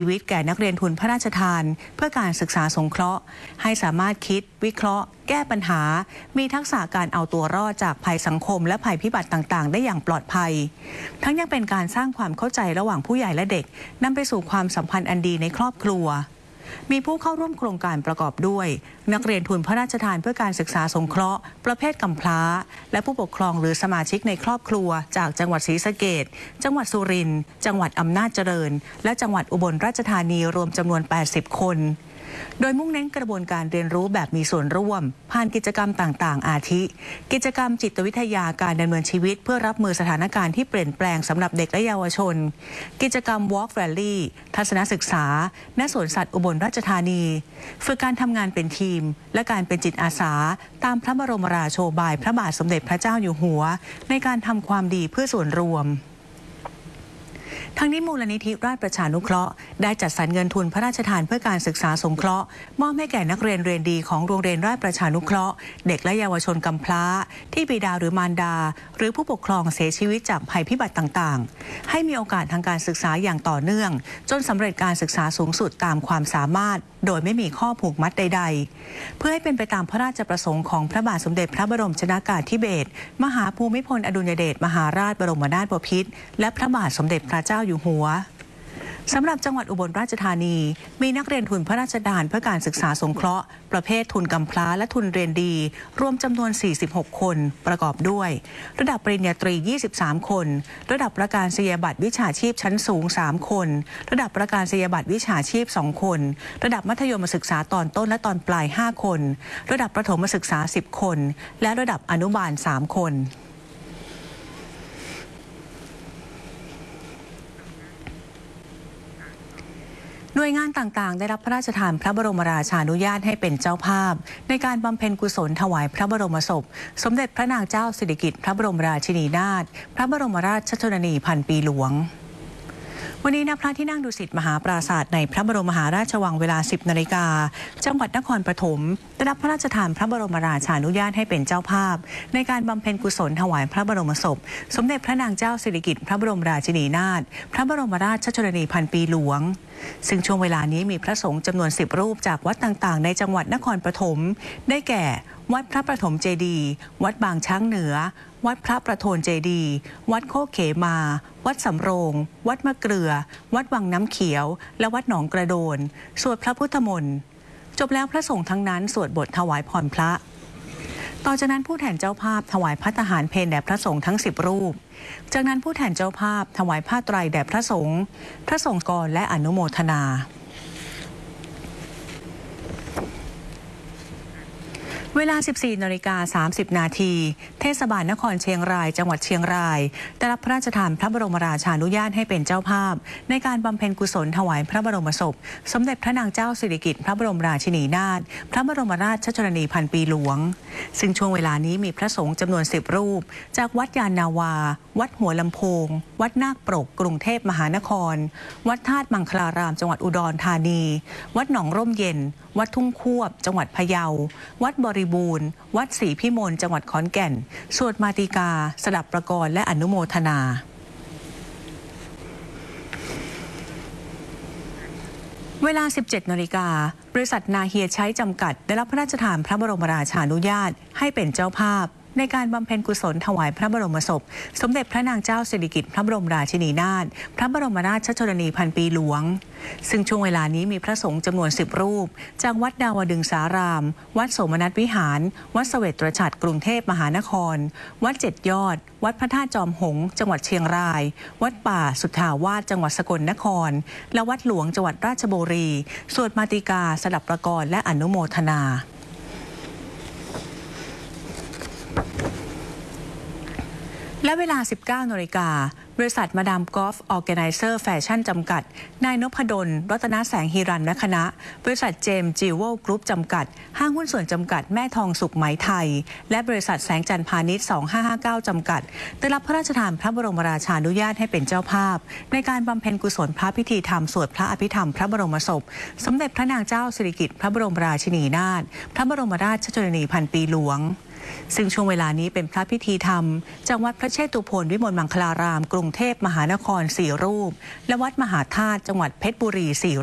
ชีวิตแก่นักเรียนทุนพระราชทานเพื่อการศึกษาสงเคราะห์ให้สามารถคิดวิเคราะห์แก้ปัญหามีทักษะการเอาตัวรอดจากภัยสังคมและภัยพิบัติต่างๆได้อย่างปลอดภัยทั้งยังเป็นการสร้างความเข้าใจระหว่างผู้ใหญ่และเด็กนำไปสู่ความสัมพันธ์อันดีในครอบครัวมีผู้เข้าร่วมโครงการประกอบด้วยนักเรียนทุนพระราชทานเพื่อการศึกษาสงเคราะห์ประเภทกำพร้าและผู้ปกครองหรือสมาชิกในครอบครัวจากจังหวัดศรีสะเกษจังหวัดสุรินทร์จังหวัดอำนาจเจริญและจังหวัดอุบลราชธานีรวมจำนวน80คนโดยมุ่งเน้นกระบวนการเรียนรู้แบบมีส่วนร่วมผ่านกิจกรรมต่างๆอาทิกิจกรรมจิตวิทยาการดำเนินชีวิตเพื่อรับมือสถานการณ์ที่เปลี่ยนแปลงสำหรับเด็กและเยาวชนกิจกรรม Walk Rally ทัศนศึกษาณสวนสัตว์อุบลราชธานีฝึกการทำงานเป็นทีมและการเป็นจิตอาสาตามพระบรมราโชบายพระบาทสมเด็จพระเจ้าอยู่หัวในการทำความดีเพื่อส่วนรวมทั้งนี้มูลนิธิราชประชานุเคราะห์ได้จัดสรรเงินทุนพระราชทานเพื่อการศึกษาสงเคราะห์มอบให้แก่นักเรียนเรียนดีของโรงเรียนราชประชานุเคราะห์เด็กและเยาวชนกำพร้าที่บิดาหรือมารดาหรือผู้ปกครองเสียชีวิตจากภัยพิบัติต่างๆให้มีโอกาสทางการศึกษาอย่างต่อเนื่องจนสำเร็จการศึกษาสูงสุดตามความสามารถโดยไม่มีข้อผูกมัดใดๆเพื่อให้เป็นไปตามพระราชประสงค์ของพระบาทสมเด็จพระบรมชนกาธิเบศรมหาภูมิพลอดุลยเดชมหาราชบรมนาถบพิตรและพระบาทสมเด็จพระเจ้าอยู่หัวสำหรับจังหวัดอุบลราชธานีมีนักเรียนทุนพระราชทานเพื่อการศึกษาสงเคราะห์ประเภททุนกำพร้าและทุนเรียนดีรวมจำนวน46คนประกอบด้วยระดับปริญญาตรี23คนระดับประกาศนียบัตรวิชาชีพชั้นสูง3คนระดับประกาศนียบัตรวิชาชีพ2คนระดับมัธยมศึกษาตอนต้นและตอนปลาย5คนระดับประถมศึกษา10คนและระดับอนุบาล3คนหน่วยงานต่างๆได้รับพระราชทานพระบรมราชานุญาตให้เป็นเจ้าภาพในการบำเพ็ญกุศลถวายพระบรมศพสมเด็จพระนางเจ้าสิริกิติ์พระบรมราชินีนาถพระบรมราชชนนีพันปีหลวงวันนี้ณพระที่นั่งดุสิตมหาปราสาทในพระบรมมหาราชวังเวลา 10 นาฬิกาจังหวัดนครปฐมได้รับพระราชทานพระบรมราชานุญาตให้เป็นเจ้าภาพในการบำเพ็ญกุศลถวายพระบรมศพสมเด็จพระนางเจ้าสิริกิติ์พระบรมราชินีนาถพระบรมราชชนนีพันปีหลวงซึ่งช่วงเวลานี้มีพระสงฆ์จำนวน10รูปจากวัดต่างๆในจังหวัดนครปฐมได้แก่วัดพระประถมเจดีย์วัดบางช้างเหนือวัดพระประโทนเจดีย์วัดโคกเขมาวัดสำโรงวัดมะเกลือวัดวังน้ำเขียวและวัดหนองกระโดนสวดพระพุทธมนต์จบแล้วพระสงฆ์ทั้งนั้นสวดบทถวายพรพระต่อจากนั้นผู้แทนเจ้าภาพถวายภัตตาหารเพลแด่พระสงฆ์ทั้ง10รูปจากนั้นผู้แทนเจ้าภาพถวายผ้าไตรแด่พระสงฆ์กรและอนุโมทนาเวลา 14:30 นาทีเทศบาลนครเชียงรายจังหวัดเชียงรายได้รับพระราชทานพระบรมราชานุญาตให้เป็นเจ้าภาพในการบำเพ็ญกุศลถวายพระบรมศพสมเด็จพระนางเจ้าสิริกิติ์พระบรมราชินีนาถพระบรมราชชนนีพันปีหลวงซึ่งช่วงเวลานี้มีพระสงฆ์จำนวน10รูปจากวัดยานนาวาวัดหัวลำโพงวัดนาคปรกกรุงเทพมหานครวัดธาตุมังคลารามจังหวัดอุดรธานีวัดหนองร่มเย็นวัดทุ่งควบจังหวัดพะเยาวัดบริบูรณ์วัดศรีพิมลจังหวัดขอนแก่นสวดมาติกาสดับประกรณ์และอนุโมทนาเวลา 17 นาฬิกาบริษัทนาเฮียใช้จำกัดได้รับพระราชทานพระบรมราชานุญาตให้เป็นเจ้าภาพในการบำเพ็ญกุศลถวายพระบรมศพสมเด็จพระนางเจ้าสิริกิติ์พระบรมราชินีนาถพระบรมราชชนนีพันปีหลวงซึ่งช่วงเวลานี้มีพระสงฆ์จำนวน10รูปจากวัดดาวดึงสารามวัดโสมนัสวิหารวัดเสวตฉัตรกรุงเทพมหานครวัด7ยอดวัดพระธาตุจอมหงส์จังหวัดเชียงรายวัดป่าสุทธาวาสจังหวัดสกลนครและวัดหลวงจังหวัดราชบุรีสวดมาติกาสดับประกรณ์และอนุโมทนาและเวลา 19 นาฬิกาบริษัทมาดามกอล์ฟออร์แกไนเซอร์แฟชั่นจำกัดนายนพดลรัตนแสงฮิรัญและคณะบริษัทเจมส์จิวเวลกรุ๊ปจำกัดห้างหุ้นส่วนจำกัดแม่ทองสุขไหมไทยและบริษัทแสงจันทร์พาณิชย์2559จำกัดได้รับพระราชทานพระบรมราชานุญาตให้เป็นเจ้าภาพในการบำเพ็ญกุศลพระพิธีธรรมสวดพระอภิธรรมพระบรมศพสมเด็จพระนางเจ้าสิริกิติ์พระบรมราชินีนาถพระบรมราชชนนีพันปีหลวงซึ่งช่วงเวลานี้เป็นพระพิธีธรรมจากวัดพระเชตุพนวิมลมังคลารามกรุงเทพมหานคร4 รูปและวัดมหาธาตุจังหวัดเพชรบุรี4